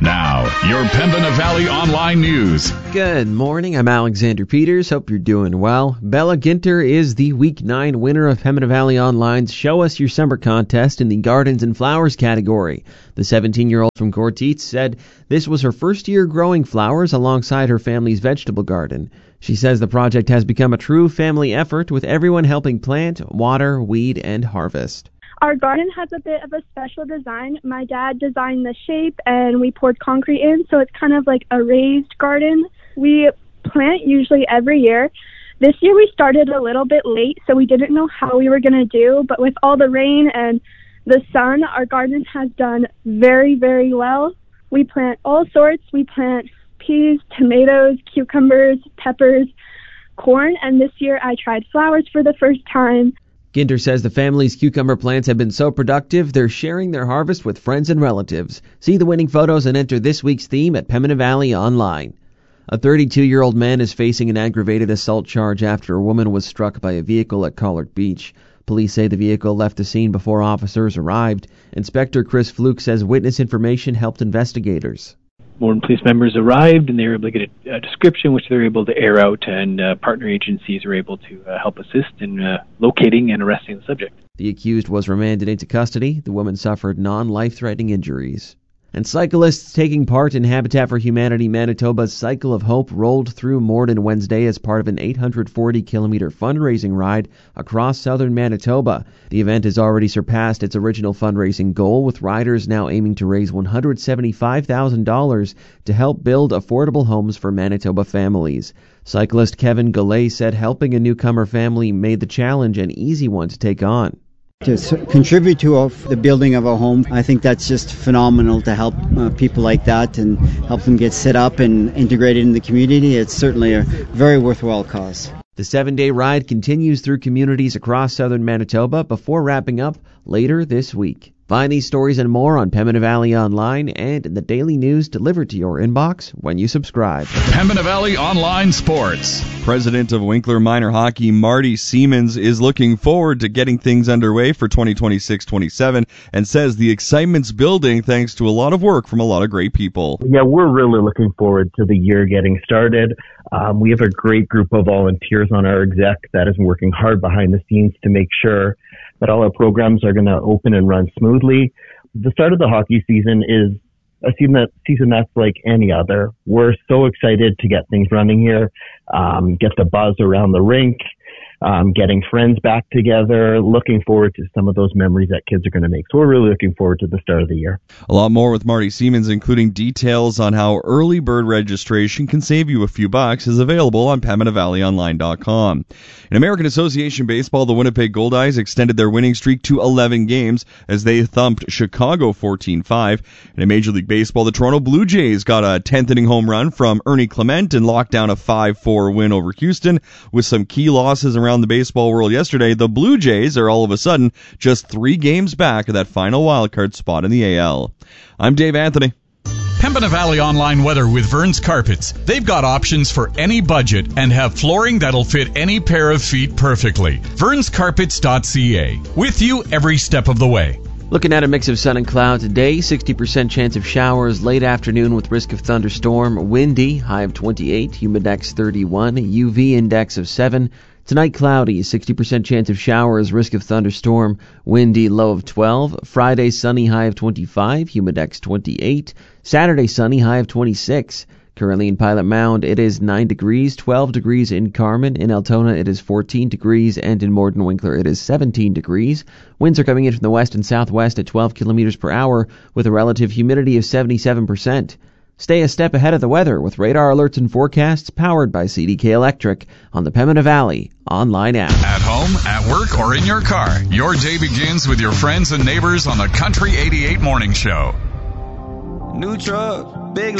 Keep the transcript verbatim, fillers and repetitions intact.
Now, your Pembina Valley Online News. Good morning, I'm Alexander Peters. Hope you're doing well. Bella Ginter is the Week nine winner of Pembina Valley Online's Show Us Your Summer contest in the Gardens and Flowers category. The seventeen-year-old from Courtice said this was her first year growing flowers alongside her family's vegetable garden. She says the project has become a true family effort with everyone helping plant, water, weed, and harvest. Our garden has a bit of a special design. My dad designed the shape and we poured concrete in, so it's kind of like a raised garden. We plant usually every year. This year we started a little bit late, so we didn't know how we were going to do, but with all the rain and the sun, our garden has done very, very well. We plant all sorts. We plant peas, tomatoes, cucumbers, peppers, corn, and this year I tried flowers for the first time. Ginter says the family's cucumber plants have been so productive, they're sharing their harvest with friends and relatives. See the winning photos and enter this week's theme at Pembina Valley Online. A thirty-two-year-old man is facing an aggravated assault charge after a woman was struck by a vehicle at Collard Beach. Police say the vehicle left the scene before officers arrived. Inspector Chris Fluke says witness information helped investigators. More police members arrived and they were able to get a, a description which they were able to air out, and uh, partner agencies were able to uh, help assist in uh, locating and arresting the subject. The accused was remanded into custody. The woman suffered non-life-threatening injuries. And cyclists taking part in Habitat for Humanity Manitoba's Cycle of Hope rolled through Morden Wednesday as part of an eight hundred forty kilometer fundraising ride across southern Manitoba. The event has already surpassed its original fundraising goal, with riders now aiming to raise one hundred seventy-five thousand dollars to help build affordable homes for Manitoba families. Cyclist Kevin Galley said helping a newcomer family made the challenge an easy one to take on. To contribute to a, the building of a home, I think that's just phenomenal to help uh, people like that and help them get set up and integrated in the community. It's certainly a very worthwhile cause. The seven-day ride continues through communities across southern Manitoba before wrapping up later this week. Find these stories and more on Pembina Valley Online and in the daily news delivered to your inbox when you subscribe. Pembina Valley Online Sports. President of Winkler Minor Hockey, Marty Siemens, is looking forward to getting things underway for twenty twenty-six twenty-seven and says the excitement's building thanks to a lot of work from a lot of great people. Yeah, we're really looking forward to the year getting started. Um, we have a great group of volunteers on our exec that is working hard behind the scenes to make sure that all our programs are going to open and run smoothly. The start of the hockey season is a season, that, season that's like any other. We're so excited to get things running here, um, get the buzz around the rink, um, getting friends back together, looking forward to some of those memories that kids are going to make. So we're really looking forward to the start of the year. A lot more with Marty Siemens, including details on how early bird registration can save you a few bucks, is available on Pembina Valley Online dot com. In American Association Baseball, the Winnipeg Goldeyes extended their winning streak to eleven games as they thumped Chicago fourteen five. And in Major League Baseball, the Toronto Blue Jays got a tenth inning home run from Ernie Clement and locked down a five four win over Houston. With some key losses around the baseball world yesterday, the Blue Jays are all of a sudden just three games back of that final wildcard spot in the A L. I'm Dave Anthony. Pembina Valley Online Weather with Vern's Carpets. They've got options for any budget and have flooring that'll fit any pair of feet perfectly. verns carpets dot c a. With you every step of the way. Looking at a mix of sun and cloud today, sixty percent chance of showers late afternoon with risk of thunderstorm, windy, high of twenty-eight, humidex thirty-one, U V index of seven. Tonight cloudy, sixty percent chance of showers, risk of thunderstorm, windy, low of twelve. Friday sunny, high of twenty-five, humidex twenty-eight. Saturday sunny, high of twenty-six. Currently in Pilot Mound, it is nine degrees, twelve degrees in Carman. In Altona, it is fourteen degrees, and in Morden Winkler, it is seventeen degrees. Winds are coming in from the west and southwest at twelve kilometers per hour, with a relative humidity of seventy-seven percent. Stay a step ahead of the weather with radar alerts and forecasts powered by C D K Electric on the Pembina Valley Online app. At home, at work, or in your car, your day begins with your friends and neighbors on the Country eighty-eight Morning Show. New truck, big